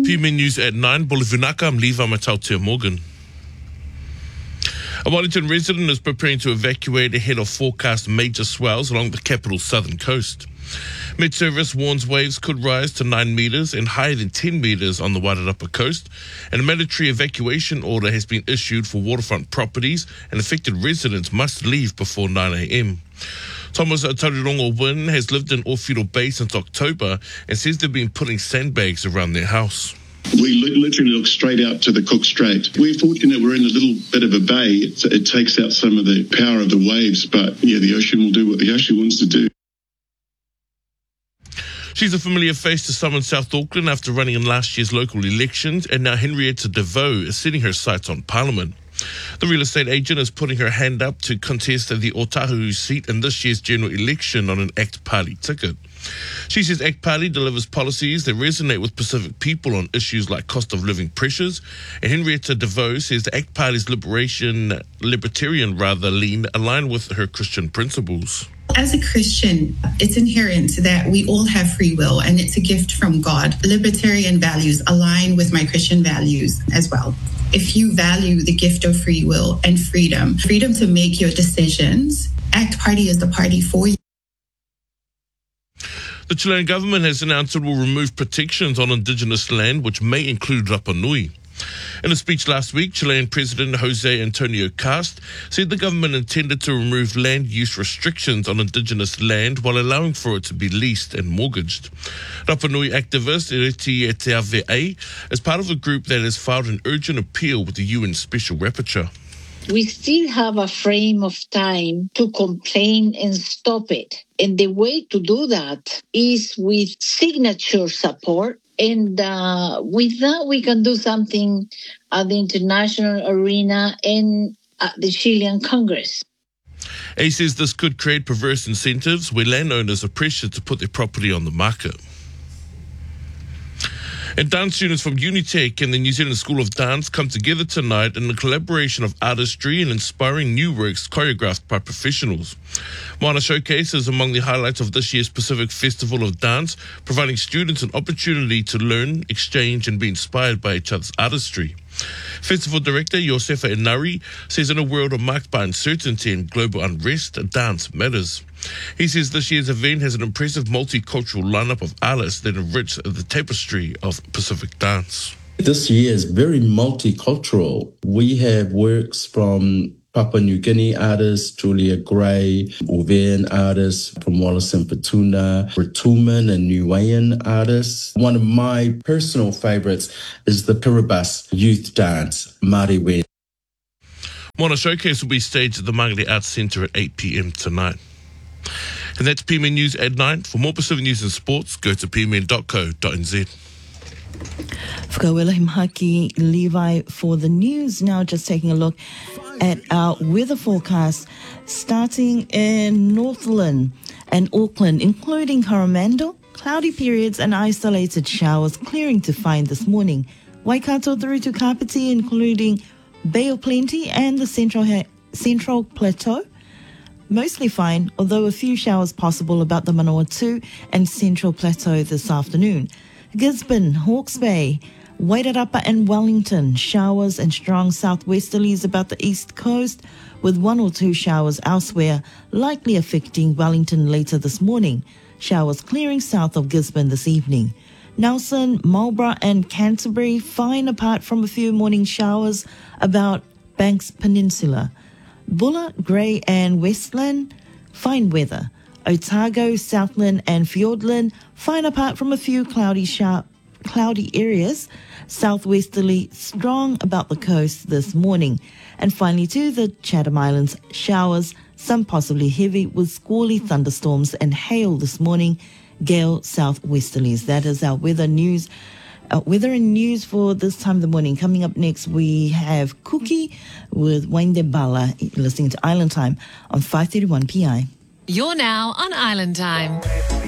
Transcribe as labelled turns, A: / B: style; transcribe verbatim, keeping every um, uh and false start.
A: P M News at nine. Bolivinaka, I'm Levi Matautia Morgan. A Wellington resident is preparing to evacuate ahead of forecast major swells along the capital's southern coast. Met Service warns waves could rise to nine metres and higher than ten metres on the Wairarapa coast, and a mandatory evacuation order has been issued for waterfront properties, and affected residents must leave before nine a.m. Thomas Taurirongo Wynn has lived in Ōwhiro Bay since October and says they've been putting sandbags around their house.
B: We literally look straight out to the Cook Strait. We're fortunate we're in a little bit of a bay. It, it takes out some of the power of the waves, but yeah, the ocean will do what the ocean wants to do.
A: She's a familiar face to some in South Auckland after running in last year's local elections, and now Henrietta DeVoe is setting her sights on Parliament. The real estate agent is putting her hand up to contest the Otahu seat in this year's general election on an ACT Party ticket. She says ACT Party delivers policies that resonate with Pacific people on issues like cost of living pressures, and Henrietta DeVoe says the ACT Party's liberation, libertarian rather lean align with her Christian principles.
C: As a Christian, it's inherent that we all have free will and it's a gift from God. Libertarian values align with my Christian values as well. If you value the gift of free will and freedom, freedom to make your decisions, ACT Party is the party for you.
A: The Chilean government has announced it will remove protections on indigenous land, which may include Rapa Nui. In a speech last week, Chilean President Jose Antonio Cast said the government intended to remove land use restrictions on indigenous land while allowing for it to be leased and mortgaged. Rapa Nui activist Ireti Te Avea is part of a group that has filed an urgent appeal with the U N Special Rapporteur.
D: We still have a frame of time to complain and stop it. And the way to do that is with signature support. And uh, with that, we can do something at the international arena and at the Chilean Congress.
A: A says this could create perverse incentives where landowners are pressured to put their property on the market. And dance students from Unitec and the New Zealand School of Dance come together tonight in a collaboration of artistry and inspiring new works choreographed by professionals. Moana Showcase is among the highlights of this year's Pacific Festival of Dance, providing students an opportunity to learn, exchange and be inspired by each other's artistry. Festival director Josefa Inari says in a world marked by uncertainty and global unrest, dance matters. He says this year's event has an impressive multicultural lineup of artists that enrich the tapestry of Pacific dance.
E: This year is very multicultural. We have works from Papua New Guinea artists, Julia Gray, Uvean artists from Wallace and Petuna, Rituman and Niuean artists. One of my personal favourites is the Kiribati youth dance, Mariwe.
A: Moana Showcase will be staged at the Māngere Arts Centre at eight p.m. tonight. And that's P M N News at nine. For more Pacific news and sports, go to p m n dot co dot n z.
F: Whakawela Himhaki Levi for the news. Now just taking a look at our weather forecast starting in Northland and Auckland, including Coromandel, cloudy periods and isolated showers clearing to find this morning. Waikato through to Kapiti, including Bay of Plenty and the Central, Central Plateau. Mostly fine, although a few showers possible about the Manawatu and Central Plateau this afternoon. Gisborne, Hawke's Bay, Wairarapa and Wellington, showers and strong southwesterlies about the east coast, with one or two showers elsewhere, likely affecting Wellington later this morning. Showers clearing south of Gisborne this evening. Nelson, Marlborough and Canterbury, fine apart from a few morning showers about Banks Peninsula. Bulla, Grey and Westland, fine weather. Otago, Southland and Fiordland, fine apart from a few cloudy sharp, cloudy areas. Southwesterly, strong about the coast this morning. And finally to the Chatham Islands, showers, some possibly heavy with squally thunderstorms and hail this morning. Gale southwesterlies. That is our weather news. Uh, weather and news for this time of the morning. Coming up next, we have Cookie with Wayne Bala, listening to Island Time on five thirty-one P I.
G: You're now on Island Time.